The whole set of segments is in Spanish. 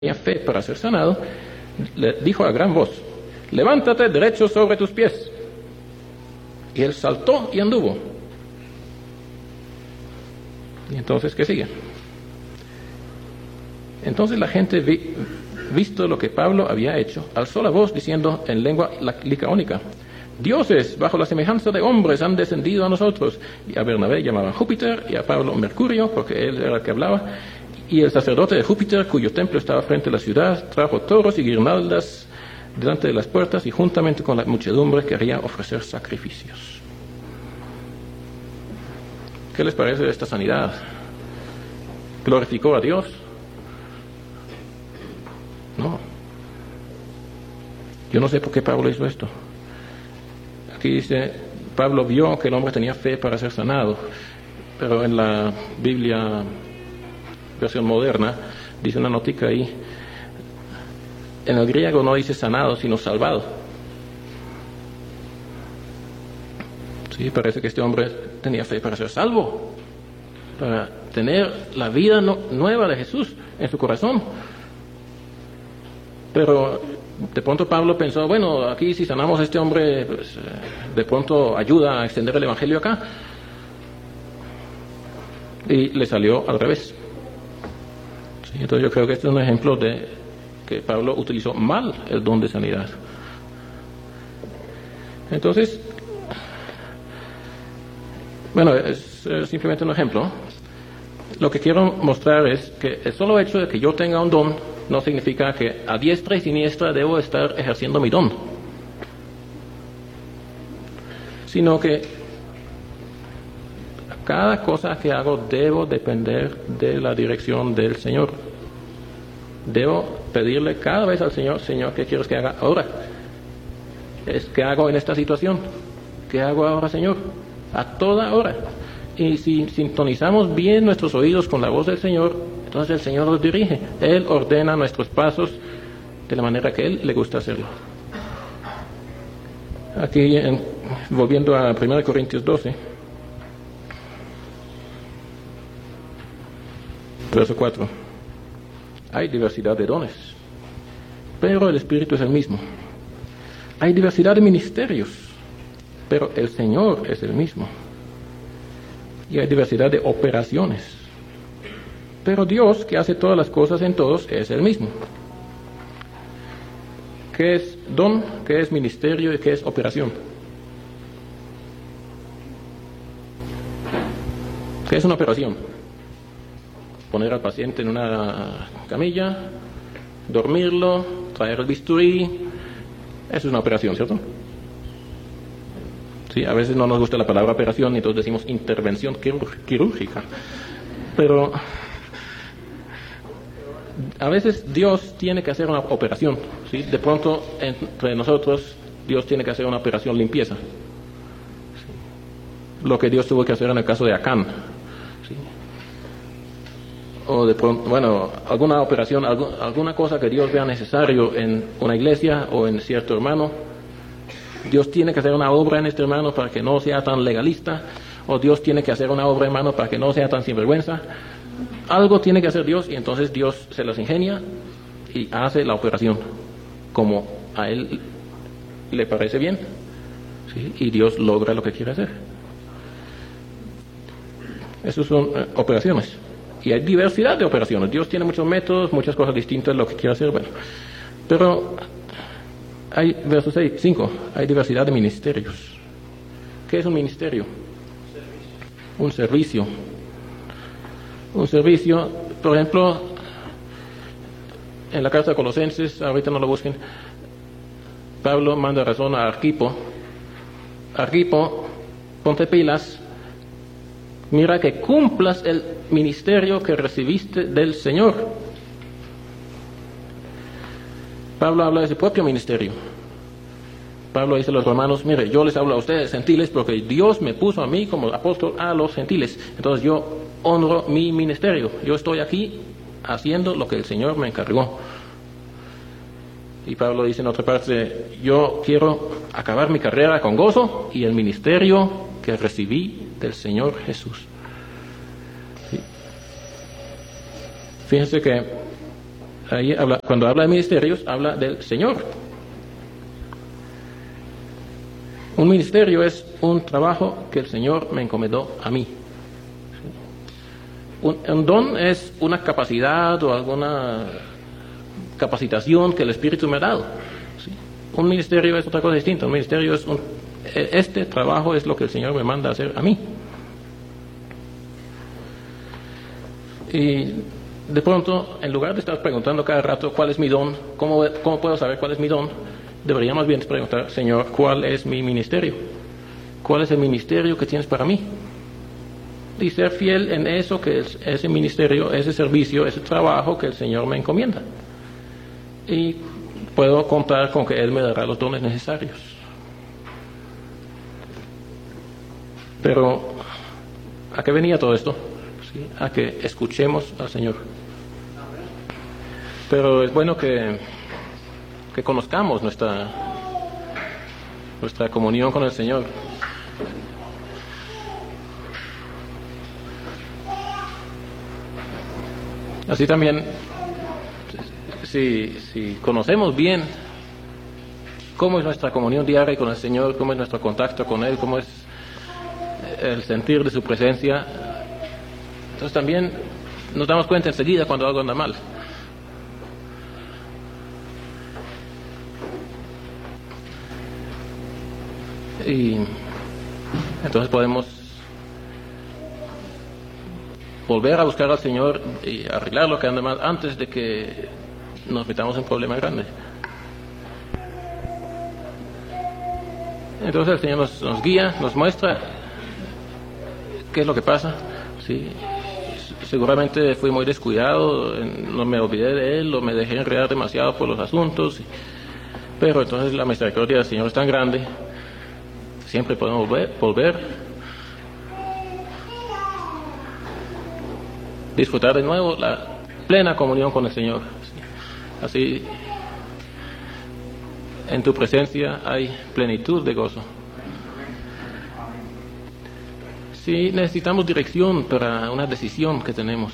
tenía fe para ser sanado, le dijo a gran voz: levántate derecho sobre tus pies. Y él saltó y anduvo. Y entonces, ¿qué sigue? Entonces la gente, visto lo que Pablo había hecho, alzó la voz diciendo en lengua licaónica: dioses bajo la semejanza de hombres han descendido a nosotros. Y a Bernabé llamaban Júpiter y a Pablo Mercurio, porque él era el que hablaba. Y el sacerdote de Júpiter, cuyo templo estaba frente a la ciudad, trajo toros y guirnaldas delante de las puertas y juntamente con la muchedumbre quería ofrecer sacrificios. ¿Qué les parece de esta sanidad? ¿Glorificó a Dios? No. Yo no sé por qué Pablo hizo esto. Aquí dice, Pablo vio que el hombre tenía fe para ser sanado, pero en la Biblia versión moderna dice una notica ahí, en el griego no dice sanado sino salvado. Sí, parece que este hombre tenía fe para ser salvo, para tener la vida nueva de Jesús en su corazón. Pero de pronto Pablo pensó, bueno, aquí si sanamos a este hombre, pues, de pronto ayuda a extender el evangelio acá. Y le salió al revés. Sí, entonces yo creo que este es un ejemplo de que Pablo utilizó mal el don de sanidad. Entonces, bueno, es simplemente un ejemplo. Lo que quiero mostrar es que el solo hecho de que yo tenga un don no significa que a diestra y siniestra debo estar ejerciendo mi don, sino que cada cosa que hago debo depender de la dirección del Señor. Debo pedirle cada vez al Señor: Señor, ¿qué quieres que haga ahora? ¿Qué hago en esta situación? ¿Qué hago ahora, Señor? A toda hora. Y si sintonizamos bien nuestros oídos con la voz del Señor, entonces el Señor nos dirige. Él ordena nuestros pasos de la manera que Él le gusta hacerlo. Aquí, volviendo a 1 Corintios 12, verso 4. Hay diversidad de dones, pero el Espíritu es el mismo. Hay diversidad de ministerios, pero el Señor es el mismo. Y hay diversidad de operaciones, pero Dios, que hace todas las cosas en todos, es el mismo. ¿Qué es don? ¿Qué es ministerio? ¿Y qué es operación? ¿Qué es una operación? Poner al paciente en una camilla, dormirlo, traer el bisturí. Eso es una operación, ¿cierto? Sí, a veces no nos gusta la palabra operación y entonces decimos intervención quirúrgica. Pero a veces Dios tiene que hacer una operación. ¿Sí? De pronto entre nosotros Dios tiene que hacer una operación limpieza. ¿Sí? Lo que Dios tuvo que hacer en el caso de Acán. ¿Sí? O de pronto, bueno, alguna operación, alguna cosa que Dios vea necesario en una iglesia o en cierto hermano. Dios tiene que hacer una obra en este hermano para que no sea tan legalista, o Dios tiene que hacer una obra, hermano, para que no sea tan sinvergüenza. Algo tiene que hacer Dios, y entonces Dios se las ingenia y hace la operación como a Él le parece bien. ¿Sí? Y Dios logra lo que quiere hacer. Esas son operaciones. Y hay diversidad de operaciones. Dios tiene muchos métodos, muchas cosas distintas de lo que quiere hacer. Bueno, pero hay, verso 5, hay diversidad de ministerios. ¿Qué es un ministerio? Un servicio. Un servicio, por ejemplo, en la carta de Colosenses, ahorita no lo busquen, Pablo manda razón a Arquipo. Arquipo, ponte pilas, mira que cumplas el ministerio que recibiste del Señor. Pablo habla de su propio ministerio. Pablo dice a los romanos: mire, yo les hablo a ustedes gentiles porque Dios me puso a mí como apóstol a los gentiles. Entonces yo honro mi ministerio. Yo estoy aquí haciendo lo que el Señor me encargó. Y Pablo dice en otra parte: yo quiero acabar mi carrera con gozo y el ministerio que recibí del Señor Jesús. ¿Sí? Fíjense que Ahí cuando habla de ministerios, habla del Señor. Un ministerio es un trabajo que el Señor me encomendó a mí. Un don es una capacidad o alguna capacitación que el Espíritu me ha dado. ¿Sí? Un ministerio es otra cosa distinta. Un ministerio es este trabajo es lo que el Señor me manda a hacer a mí. Y de pronto, en lugar de estar preguntando cada rato cuál es mi don, cómo puedo saber cuál es mi don, debería más bien preguntar, Señor, ¿cuál es mi ministerio? ¿Cuál es el ministerio que tienes para mí? Y ser fiel en eso que es ese ministerio, ese servicio, ese trabajo que el Señor me encomienda. Y puedo contar con que Él me dará los dones necesarios. Pero, ¿a qué venía todo esto? ¿Sí? A que escuchemos al Señor. Pero es bueno que conozcamos nuestra comunión con el Señor. Así también, si conocemos bien cómo es nuestra comunión diaria con el Señor, cómo es nuestro contacto con Él, cómo es el sentir de su presencia, entonces también nos damos cuenta enseguida cuando algo anda mal. Y entonces podemos volver a buscar al Señor y arreglar lo que anda mal antes de que nos metamos en problemas grandes. Entonces el Señor nos guía, nos muestra qué es lo que pasa. ¿Sí? Seguramente fui muy descuidado, no me olvidé de Él, o me dejé enredar demasiado por los asuntos, pero entonces la misericordia del Señor es tan grande, siempre podemos volver, disfrutar de nuevo la plena comunión con el Señor. Así, en tu presencia hay plenitud de gozo. Si necesitamos dirección para una decisión que tenemos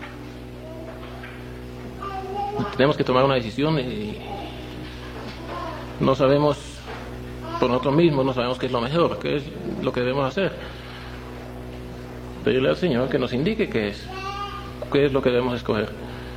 que tomar una decisión y no sabemos por nosotros mismos, no sabemos qué es lo mejor, qué es lo que debemos hacer. Pedirle al Señor que nos indique qué es lo que debemos escoger.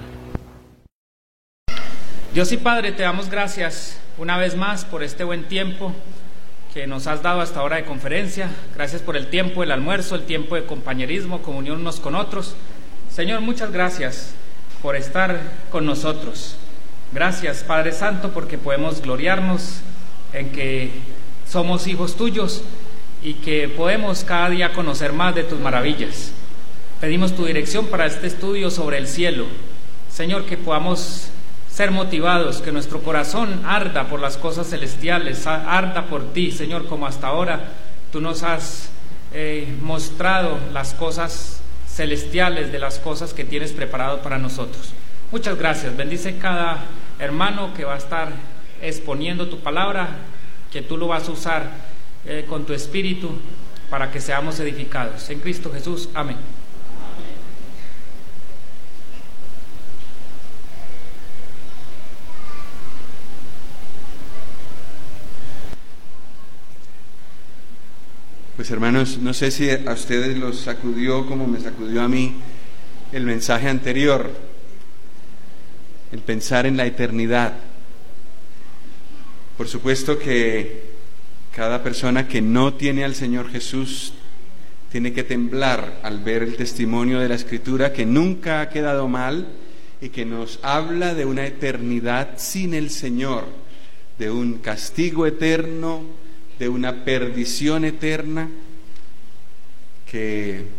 Dios y Padre, te damos gracias una vez más por este buen tiempo que nos has dado hasta ahora de conferencia. Gracias por el tiempo del almuerzo, el tiempo de compañerismo, comunión unos con otros. Señor, muchas gracias por estar con nosotros. Gracias, Padre Santo, porque podemos gloriarnos en que somos hijos tuyos y que podemos cada día conocer más de tus maravillas. Pedimos tu dirección para este estudio sobre el cielo. Señor, que podamos ser motivados, que nuestro corazón arda por las cosas celestiales, arda por ti, Señor, como hasta ahora tú nos has mostrado las cosas celestiales de las cosas que tienes preparado para nosotros. Muchas gracias. Bendice cada hermano que va a estar exponiendo tu palabra, que tú lo vas a usar con tu espíritu para que seamos edificados. En Cristo Jesús. Amén. Pues hermanos, no sé si a ustedes los sacudió como me sacudió a mí el mensaje anterior, el pensar en la eternidad. Por supuesto que cada persona que no tiene al Señor Jesús tiene que temblar al ver el testimonio de la Escritura, que nunca ha quedado mal y que nos habla de una eternidad sin el Señor, de un castigo eterno, de una perdición eterna que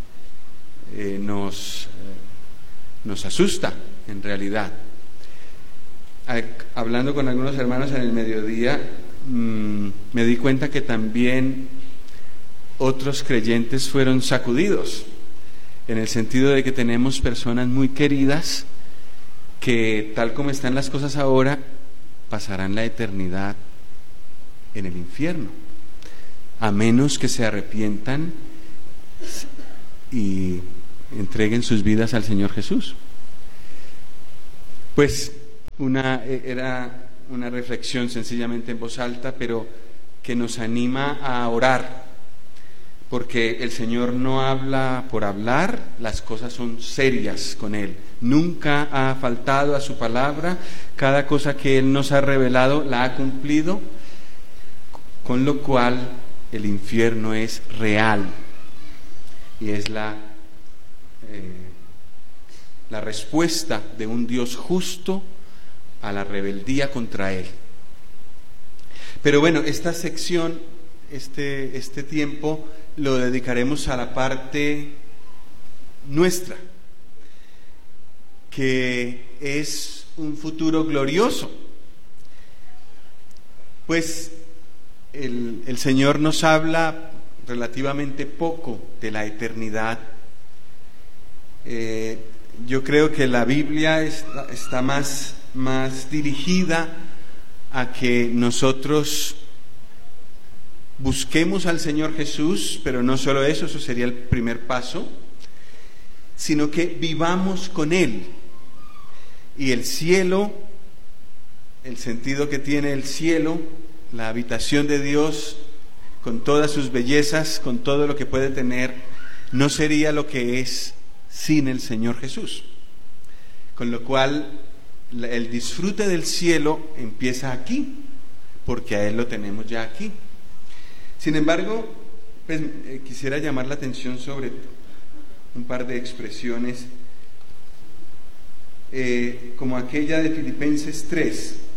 nos asusta en realidad. Hablando con algunos hermanos en el mediodía, me di cuenta que también otros creyentes fueron sacudidos, en el sentido de que tenemos personas muy queridas que, tal como están las cosas ahora, pasarán la eternidad en el infierno, a menos que se arrepientan y entreguen sus vidas al Señor Jesús. Pues era una reflexión sencillamente en voz alta, pero que nos anima a orar, porque el Señor no habla por hablar, las cosas son serias con Él. Nunca ha faltado a su palabra, cada cosa que Él nos ha revelado la ha cumplido, con lo cual el infierno es real y es la respuesta de un Dios justo a la rebeldía contra Él. Pero bueno, esta sección, este tiempo, lo dedicaremos a la parte nuestra, que es un futuro glorioso. Pues el Señor nos habla relativamente poco de la eternidad. Yo creo que la Biblia está más dirigida a que nosotros busquemos al Señor Jesús, pero no solo eso sería el primer paso, sino que vivamos con Él. Y el cielo, el sentido que tiene el cielo, la habitación de Dios, con todas sus bellezas, con todo lo que puede tener, no sería lo que es sin el Señor Jesús. Con lo cual, el disfrute del cielo empieza aquí, porque a Él lo tenemos ya aquí. Sin embargo, pues, quisiera llamar la atención sobre un par de expresiones, como aquella de Filipenses 3,